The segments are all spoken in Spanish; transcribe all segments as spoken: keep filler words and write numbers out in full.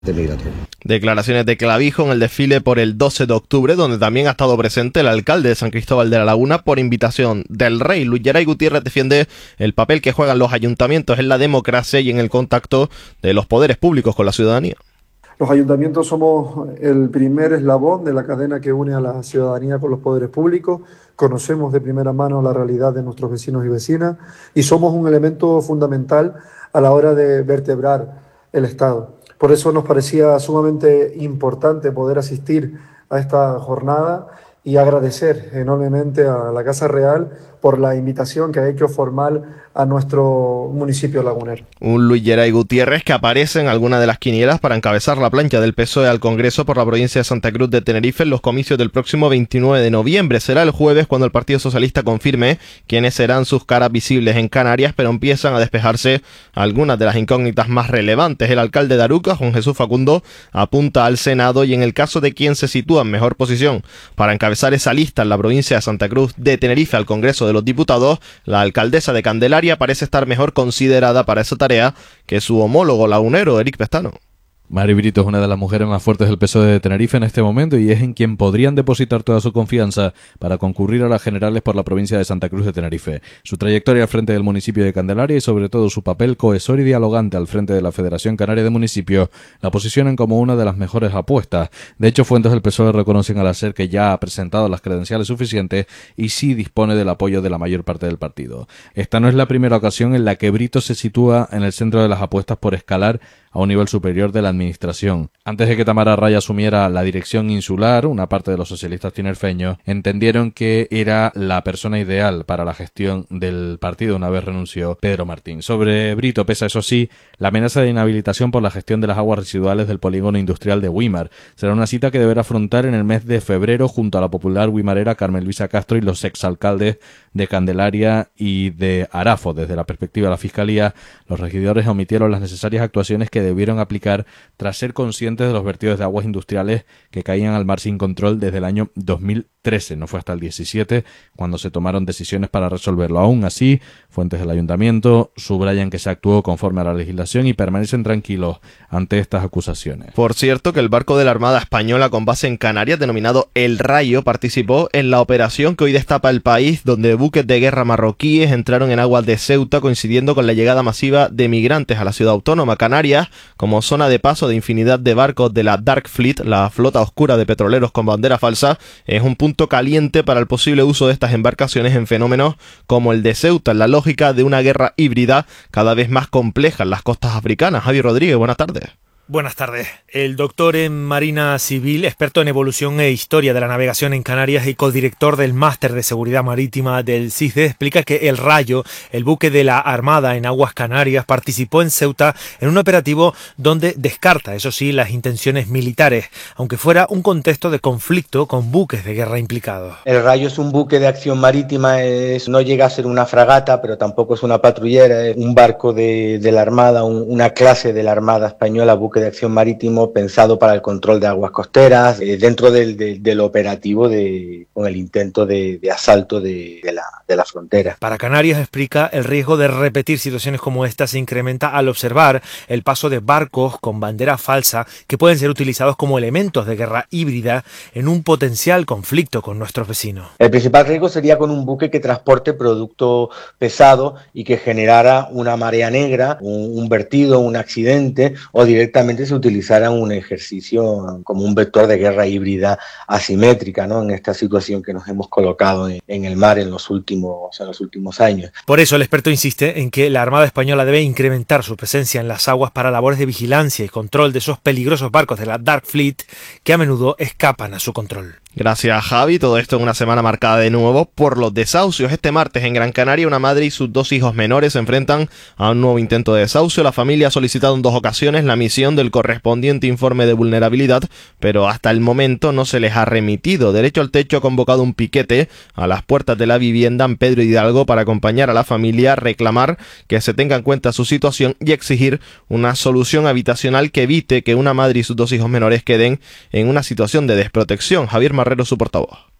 Declaraciones de Clavijo en el desfile por el doce de octubre, donde también ha estado presente el alcalde de San Cristóbal de la Laguna por invitación del rey. Luis Geray Gutiérrez defiende el papel que juegan los ayuntamientos en la democracia y en el contacto de los poderes públicos con la ciudadanía. Los ayuntamientos somos el primer eslabón de la cadena que une a la ciudadanía con los poderes públicos, conocemos de primera mano la realidad de nuestros vecinos y vecinas y somos un elemento fundamental a la hora de vertebrar el Estado. Por eso nos parecía sumamente importante poder asistir a esta jornada y agradecer enormemente a la Casa Real por la invitación que ha hecho formal a nuestro municipio lagunero. Un Luis Geray Gutiérrez que aparece en alguna de las quinielas para encabezar la plancha del P S O E al Congreso por la provincia de Santa Cruz de Tenerife en los comicios del próximo veintinueve de noviembre. Será el jueves cuando el Partido Socialista confirme quiénes serán sus caras visibles en Canarias, pero empiezan a despejarse algunas de las incógnitas más relevantes. El alcalde de Aruca, Juan Jesús Facundo, apunta al Senado y en el caso de quien se sitúa en mejor posición para encabezar esa lista en la provincia de Santa Cruz de Tenerife al Congreso de los Diputados, la alcaldesa de Candelaria parece estar mejor considerada para esa tarea que su homólogo lagunero, Eric Pestano. Mari Brito es una de las mujeres más fuertes del P S O E de Tenerife en este momento y es en quien podrían depositar toda su confianza para concurrir a las generales por la provincia de Santa Cruz de Tenerife. Su trayectoria al frente del municipio de Candelaria y sobre todo su papel cohesor y dialogante al frente de la Federación Canaria de Municipios la posicionan como una de las mejores apuestas. De hecho, fuentes del P S O E reconocen al hacer que ya ha presentado las credenciales suficientes y sí dispone del apoyo de la mayor parte del partido. Esta no es la primera ocasión en la que Brito se sitúa en el centro de las apuestas por escalar a un nivel superior de la administración. Antes de que Tamara Raya asumiera la dirección insular, una parte de los socialistas tinerfeños entendieron que era la persona ideal para la gestión del partido una vez renunció Pedro Martín. Sobre Brito pesa, eso sí, la amenaza de inhabilitación por la gestión de las aguas residuales del polígono industrial de Güímar. Será una cita que deberá afrontar en el mes de febrero junto a la popular guimarera Carmen Luisa Castro y los exalcaldes de Candelaria y de Arafo. Desde la perspectiva de la Fiscalía, los regidores omitieron las necesarias actuaciones que debieron aplicar tras ser conscientes de los vertidos de aguas industriales que caían al mar sin control desde el año dos mil trece. No fue hasta el diecisiete cuando se tomaron decisiones para resolverlo. Aún así, fuentes del ayuntamiento subrayan que se actuó conforme a la legislación y permanecen tranquilos ante estas acusaciones. Por cierto, que el barco de la Armada Española con base en Canarias, denominado El Rayo, participó en la operación que hoy destapa el país, donde buques de guerra marroquíes entraron en aguas de Ceuta, coincidiendo con la llegada masiva de migrantes a la ciudad autónoma. Canarias, como zona de paso de infinidad de barcos de la Dark Fleet, la flota oscura de petroleros con bandera falsa, es un punto caliente para el posible uso de estas embarcaciones en fenómenos como el de Ceuta, en la lógica de una guerra híbrida cada vez más compleja en las costas africanas. Javi Rodríguez, buenas tardes. Buenas tardes. El doctor en Marina Civil, experto en evolución e historia de la navegación en Canarias y codirector del Máster de Seguridad Marítima del CISDE, explica que El Rayo, el buque de la Armada en aguas canarias, participó en Ceuta en un operativo donde descarta, eso sí, las intenciones militares, aunque fuera un contexto de conflicto con buques de guerra implicados. El Rayo es un buque de acción marítima, es, no llega a ser una fragata, pero tampoco es una patrullera, es un barco de, de la Armada, un, una clase de la Armada Española, buque de acción marítimo pensado para el control de aguas costeras, eh, dentro del, del, del operativo de, con el intento de, de asalto de, de, la, de la frontera. Para Canarias, explica, el riesgo de repetir situaciones como esta se incrementa al observar el paso de barcos con bandera falsa que pueden ser utilizados como elementos de guerra híbrida en un potencial conflicto con nuestros vecinos. El principal riesgo sería con un buque que transporte producto pesado y que generara una marea negra, un, un vertido, un accidente, o directamente se utilizara un ejercicio como un vector de guerra híbrida asimétrica, ¿no? En esta situación que nos hemos colocado en, en el mar en los últimos, en los últimos años. Por eso el experto insiste en que la Armada Española debe incrementar su presencia en las aguas para labores de vigilancia y control de esos peligrosos barcos de la Dark Fleet que a menudo escapan a su control. Gracias, Javi. Todo esto en una semana marcada de nuevo por los desahucios. Este martes en Gran Canaria, una madre y sus dos hijos menores se enfrentan a un nuevo intento de desahucio. La familia ha solicitado en dos ocasiones la emisión del correspondiente informe de vulnerabilidad, pero hasta el momento no se les ha remitido. Derecho al Techo ha convocado un piquete a las puertas de la vivienda en Pedro Hidalgo para acompañar a la familia, reclamar que se tenga en cuenta su situación y exigir una solución habitacional que evite que una madre y sus dos hijos menores queden en una situación de desprotección. Javier Marrero, su portavoz.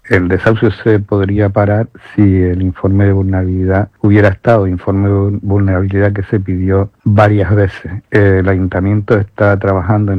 El desahucio se podría parar si el informe de vulnerabilidad hubiera estado, informe de vulnerabilidad que se pidió varias veces. El ayuntamiento está trabajando en